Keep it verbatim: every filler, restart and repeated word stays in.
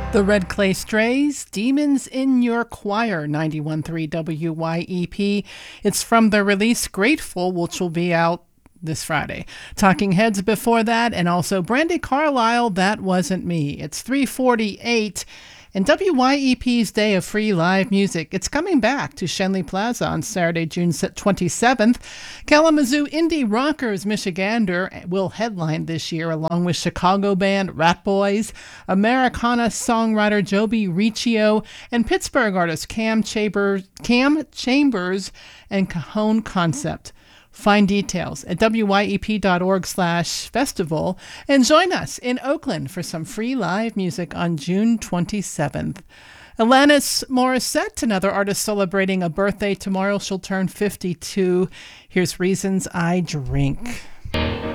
The Red Clay Strays, Demons in Your Choir, ninety-one point three W Y E P. It's from the release Grateful, which will be out this Friday. Talking Heads before that, and also Brandi Carlile, That Wasn't Me. It's three forty-eight. And W Y E P's Day of Free Live Music, it's coming back to Shenley Plaza on Saturday, June twenty-seventh. Kalamazoo Indie Rockers Michigander will headline this year, along with Chicago band Rat Boys, Americana songwriter Joby Riccio, and Pittsburgh artist Cam Chambers, Cam Chambers and Cajon Concept. Find details at W Y E P dot org slash festival and join us in Oakland for some free live music on June twenty-seventh. Alanis Morissette, another artist celebrating a birthday tomorrow. She'll turn fifty-two. Here's Reasons I Drink.